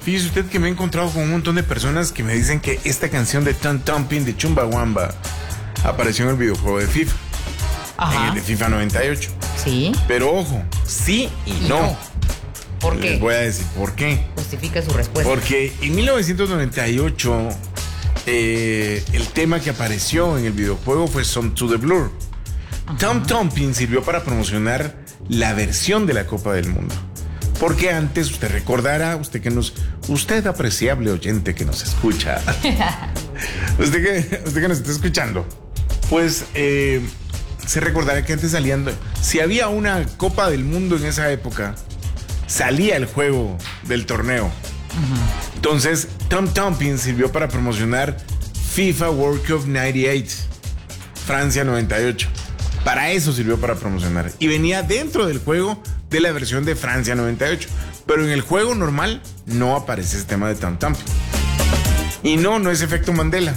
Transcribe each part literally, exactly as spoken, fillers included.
Fíjese usted que me he encontrado con un montón de personas que me dicen que esta canción de Tom Tomping de Chumbawamba apareció en el videojuego de FIFA. Ajá. En el de FIFA noventa y ocho. Sí. Pero ojo, sí y, Y no. no. ¿Por qué? Les voy a decir por qué. Justifica su respuesta. Porque en mil novecientos noventa y ocho eh, el tema que apareció en el videojuego fue Some to the Blur. Ajá. Tom Tomping sirvió para promocionar la versión de la Copa del Mundo. Porque antes, usted recordará, usted que nos, usted apreciable oyente que nos escucha, usted que, usted que nos está escuchando, pues eh, se recordará que antes salían, si había una Copa del Mundo en esa época, salía el juego del torneo. Uh-huh. Entonces, Tom Tomping sirvió para promocionar FIFA World Cup noventa y ocho, Francia noventa y ocho. Para eso sirvió para promocionar. Y venía dentro del juego de la versión de Francia noventa y ocho. Pero en el juego normal no aparece ese tema de Tom Tomping. Y no, no es efecto Mandela.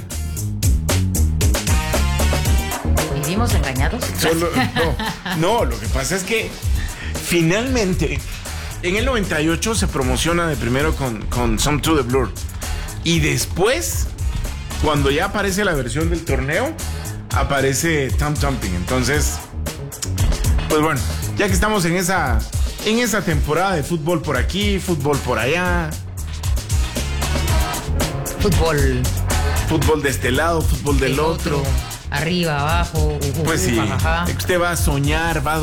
¿Vivimos engañados? Solo, no, no, lo que pasa es que finalmente en el noventa y ocho se promociona de primero con, con Some to the Blur. Y después, cuando ya aparece la versión del torneo, aparece Tom Tomping. Entonces, pues bueno, ya que estamos en esa, en esa temporada de fútbol por aquí, fútbol por allá. Fútbol. Fútbol de este lado, fútbol del otro. otro. Arriba, abajo. Uh, Pues uh, sí, jajaja. usted va a soñar, va a